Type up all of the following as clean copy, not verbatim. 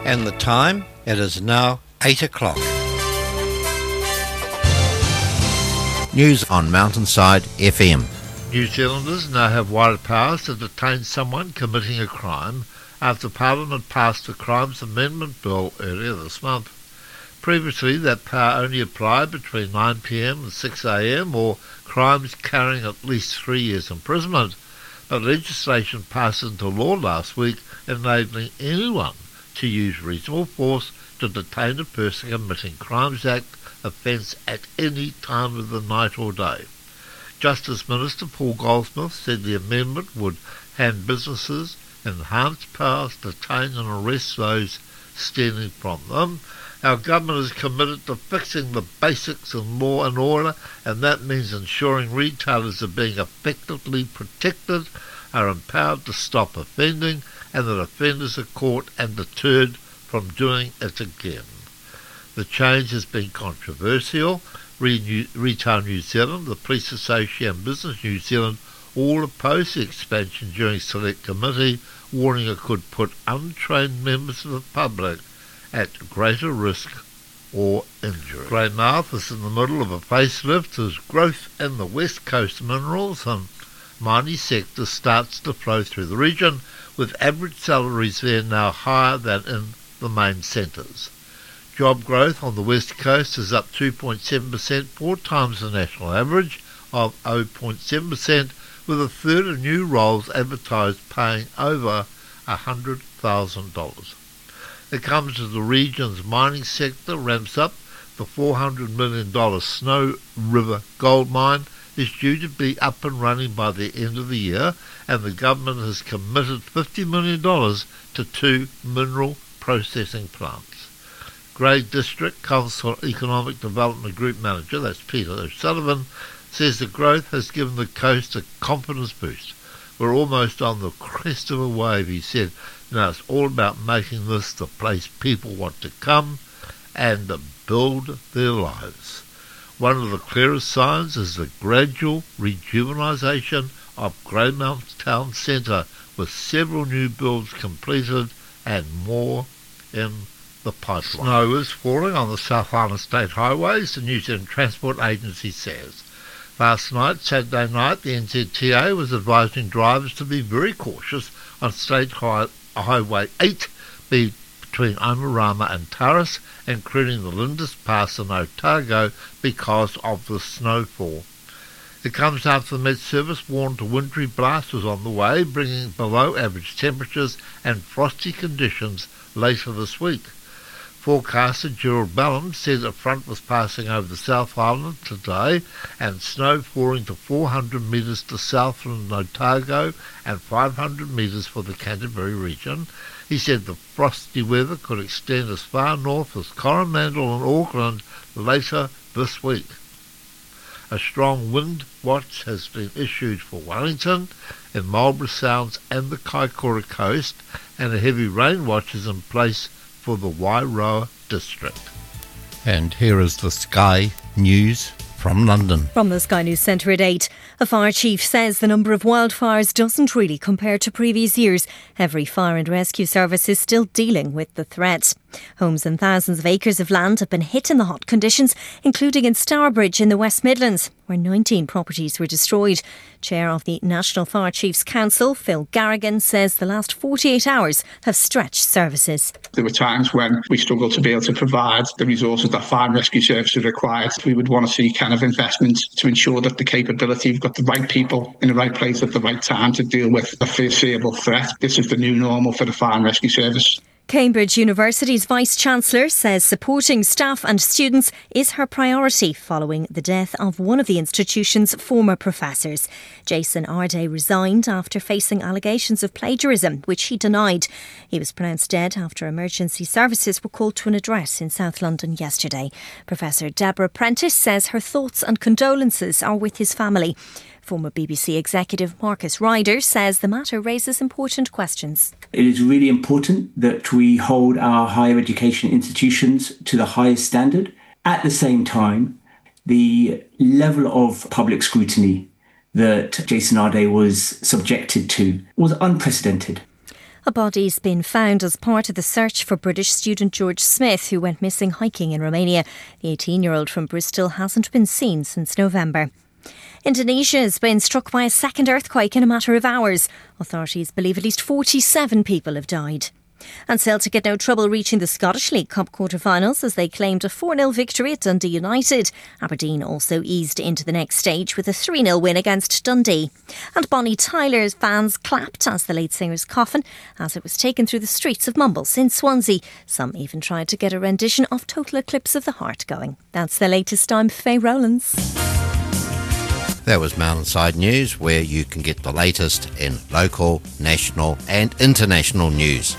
And the time, it is now 8 o'clock. News on Mountainside FM. New Zealanders now have wide powers to detain someone committing a crime after Parliament passed the Crimes Amendment Bill earlier this month. Previously, that power only applied between 9 p.m. and 6 a.m. or crimes carrying at least 3 years imprisonment. But legislation passed into law last week enabling anyone to use reasonable force to detain a person committing Crimes Act offence at any time of the night or day. Justice Minister Paul Goldsmith said the amendment would hand businesses enhanced powers to detain and arrest those stealing from them. Our government is committed to fixing the basics of law and order, and that means ensuring retailers are being effectively protected, are empowered to stop offending, and that offenders are caught and deterred from doing it again. The change has been controversial. Retail New Zealand, the Police Association and Business New Zealand all opposed the expansion during select committee, warning it could put untrained members of the public at greater risk or injury. Greymouth is in the middle of a facelift as growth in the West Coast minerals and mining sector starts to flow through the region, with average salaries there now higher than in the main centres. Job growth on the West Coast is up 2.7%, 4 times the national average of 0.7%, with a third of new roles advertised paying over $100,000. It comes as the region's mining sector ramps up. The $400 million Snow River gold mine is due to be up and running by the end of the year, and the government has committed $50 million to 2 mineral processing plants. Grey District Council Economic Development Group Manager, that's Peter O'Sullivan, says the growth has given the coast a confidence boost. We're almost on the crest of a wave, he said. Now it's all about making this the place people want to come and build their lives. One of the clearest signs is the gradual rejuvenisation of Greymouth Town Centre, with several new builds completed and more in the pipeline. Snow is falling on the South Island State highways, the New Zealand Transport Agency says. Last night, Saturday night, the NZTA was advising drivers to be very cautious on State Highway 8 between Omarama and Taurus, including the Lindis Pass and Otago, because of the snowfall. It comes after the Met Service warned a wintry blast was on the way, bringing below average temperatures and frosty conditions later this week. Forecaster Gerald Bellum said the front was passing over the South Island today and snow falling to 400 metres to Southland and Otago and 500 metres for the Canterbury region. He said the frosty weather could extend as far north as Coromandel and Auckland later this week. A strong wind watch has been issued for Wellington, in Marlborough Sounds and the Kaikoura coast, and a heavy rain watch is in place for the Wairoa district. And here is the Sky News from London. From the Sky News Centre at 8, a fire chief says the number of wildfires doesn't really compare to previous years. Every fire and rescue service is still dealing with the threat. Homes and thousands of acres of land have been hit in the hot conditions, including in Stourbridge in the West Midlands, where 19 properties were destroyed. Chair of the National Fire Chiefs Council, Phil Garrigan, says the last 48 hours have stretched services. There were times when we struggled to be able to provide the resources that fire and rescue services required. We would want to see kind of investments to ensure that the capability, we've got the right people in the right place at the right time to deal with a foreseeable threat. This is the new normal for the fire and rescue service. Cambridge University's Vice-Chancellor says supporting staff and students is her priority following the death of one of the institution's former professors. Jason Arday resigned after facing allegations of plagiarism, which he denied. He was pronounced dead after emergency services were called to an address in South London yesterday. Professor Deborah Prentice says her thoughts and condolences are with his family. Former BBC executive Marcus Ryder says the matter raises important questions. It is really important that we hold our higher education institutions to the highest standard. At the same time, the level of public scrutiny that Jason Arday was subjected to was unprecedented. A body's been found as part of the search for British student George Smith, who went missing hiking in Romania. The 18-year-old from Bristol hasn't been seen since November. Indonesia has been struck by a second earthquake in a matter of hours. Authorities believe at least 47 people have died. And Celtic had no trouble reaching the Scottish League Cup quarter-finals as they claimed a 4-0 victory at Dundee United. Aberdeen also eased into the next stage with a 3-0 win against Dundee. And Bonnie Tyler's fans clapped as the late singer's coffin as it was taken through the streets of Mumbles in Swansea. Some even tried to get a rendition of Total Eclipse of the Heart going. That's the latest. I'm Faye Rowlands. That was Mountainside News, where you can get the latest in local, national and international news.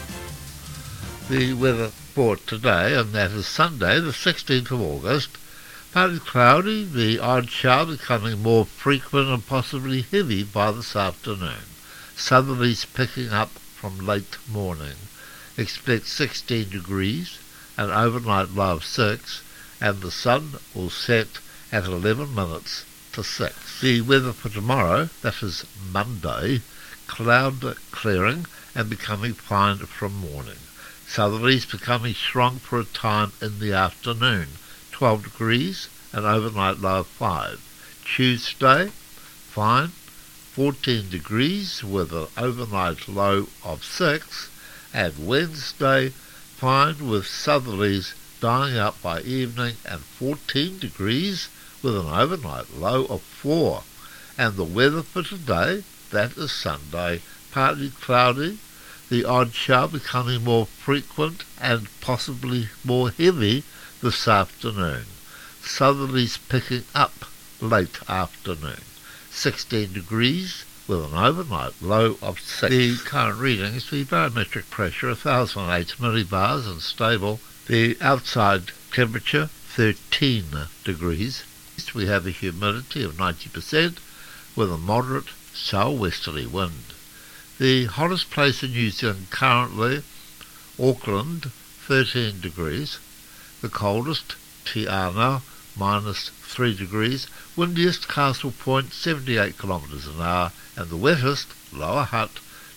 The weather for today, and that is Sunday, the 16th of August. Partly cloudy, the odd shower becoming more frequent and possibly heavy by this afternoon. Southerlies picking up from late morning. Expect 16 degrees, an overnight low of 6, and the sun will set at 11 minutes to 6. The weather for tomorrow, that is Monday, cloud clearing and becoming fine from morning. Southerlies becoming strong for a time in the afternoon, 12 degrees, an overnight low of 5. Tuesday, fine, 14 degrees with an overnight low of 6. And Wednesday, fine with southerlies dying out by evening and 14 degrees with an overnight low of 4. And the weather for today, that is Sunday, partly cloudy, the odd shower becoming more frequent and possibly more heavy this afternoon. Southerlies picking up late afternoon. 16 degrees with an overnight low of 6. The current readings, the barometric pressure 1008 millibars and stable. The outside temperature 13 degrees. We have a humidity of 90% with a moderate southwesterly wind. The hottest place in New Zealand currently, Auckland, 13 degrees. The coldest, Te Anau, minus 3 degrees. Windiest, Castle Point, 78 kilometres an hour. And the wettest, Lower Hutt,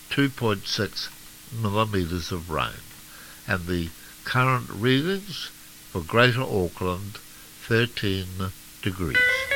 2.6 millimetres of rain. And the current readings for Greater Auckland, 13 degrees.